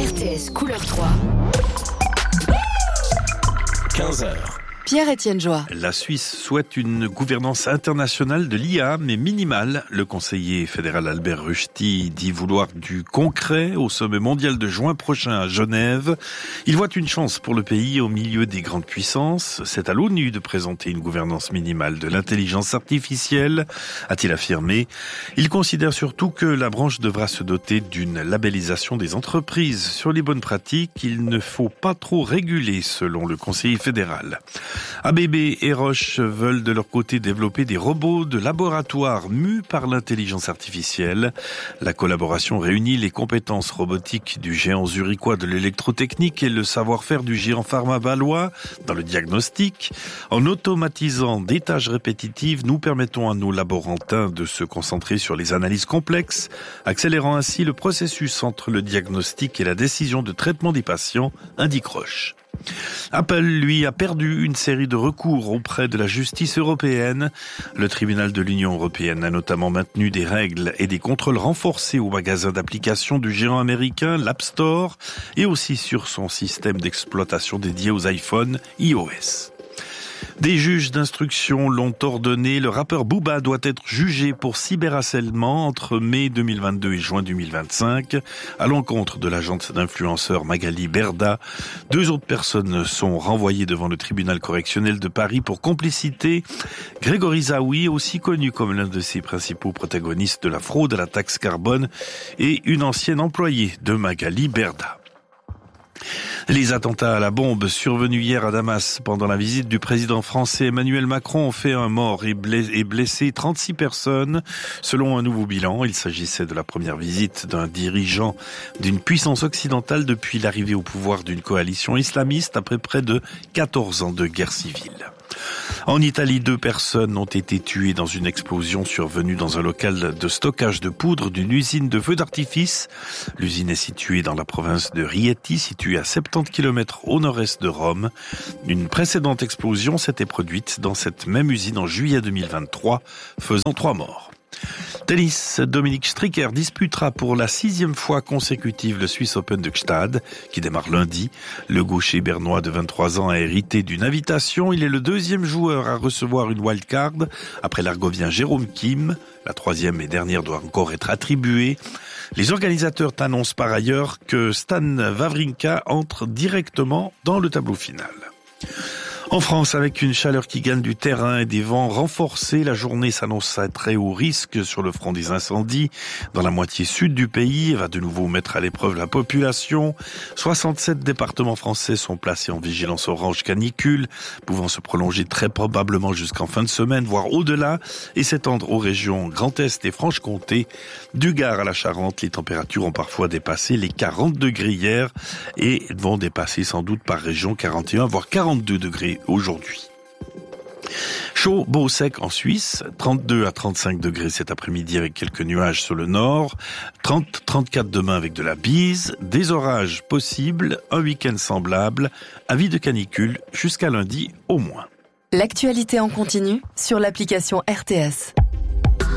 RTS couleur 3. 15h. Pierre-Étienne Joie. La Suisse souhaite une gouvernance internationale de l'IA, mais minimale. Le conseiller fédéral Albert Rushti dit vouloir du concret au sommet mondial de juin prochain à Genève. Il voit une chance pour le pays au milieu des grandes puissances. C'est à l'ONU de présenter une gouvernance minimale de l'intelligence artificielle, a-t-il affirmé. Il considère surtout que la branche devra se doter d'une labellisation des entreprises. Sur les bonnes pratiques, il ne faut pas trop réguler, selon le conseiller fédéral. ABB et Roche veulent de leur côté développer des robots de laboratoire mus par l'intelligence artificielle. La collaboration réunit les compétences robotiques du géant zurichois de l'électrotechnique et le savoir-faire du géant pharma-valois dans le diagnostic. En automatisant des tâches répétitives, nous permettons à nos laborantins de se concentrer sur les analyses complexes, accélérant ainsi le processus entre le diagnostic et la décision de traitement des patients, indique Roche. Apple, lui, a perdu une série de recours auprès de la justice européenne. Le tribunal de l'Union européenne a notamment maintenu des règles et des contrôles renforcés au magasin d'applications du géant américain, l'App Store, et aussi sur son système d'exploitation dédié aux iPhones iOS. Des juges d'instruction l'ont ordonné. Le rappeur Booba doit être jugé pour cyberharcèlement entre mai 2022 et juin 2025 à l'encontre de l'agente d'influenceur Magali Berda. 2 autres personnes sont renvoyées devant le tribunal correctionnel de Paris pour complicité. Grégory Zaoui, aussi connu comme l'un de ses principaux protagonistes de la fraude à la taxe carbone, et une ancienne employée de Magali Berda. Les attentats à la bombe survenus hier à Damas pendant la visite du président français Emmanuel Macron ont fait un mort et blessé 36 personnes. Selon un nouveau bilan, il s'agissait de la première visite d'un dirigeant d'une puissance occidentale depuis l'arrivée au pouvoir d'une coalition islamiste après près de 14 ans de guerre civile. En Italie, 2 personnes ont été tuées dans une explosion survenue dans un local de stockage de poudre d'une usine de feux d'artifice. L'usine est située dans la province de Rieti, située à 70 km au nord-est de Rome. Une précédente explosion s'était produite dans cette même usine en juillet 2023, faisant 3 morts. Tennis, Dominique Stricker disputera pour la 6e fois consécutive le Swiss Open de Gstaad, qui démarre lundi. Le gaucher bernois de 23 ans a hérité d'une invitation. Il est le 2e joueur à recevoir une wildcard, après l'Argovien Jérôme Kim. La 3e et dernière doit encore être attribuée. Les organisateurs annoncent par ailleurs que Stan Wawrinka entre directement dans le tableau final. En France, avec une chaleur qui gagne du terrain et des vents renforcés, la journée s'annonce à très haut risque sur le front des incendies. Dans la moitié sud du pays, elle va de nouveau mettre à l'épreuve la population. 67 départements français sont placés en vigilance orange canicule, pouvant se prolonger très probablement jusqu'en fin de semaine, voire au-delà, et s'étendre aux régions Grand Est et Franche-Comté. Du Gard à la Charente, les températures ont parfois dépassé les 40 degrés hier et vont dépasser sans doute par région 41 voire 42 degrés aujourd'hui. Chaud, beau, sec en Suisse, 32 à 35 degrés cet après-midi avec quelques nuages sur le nord, 30-34 demain avec de la bise, des orages possibles, un week-end semblable, avis de canicule jusqu'à lundi au moins. L'actualité en continu sur l'application RTS.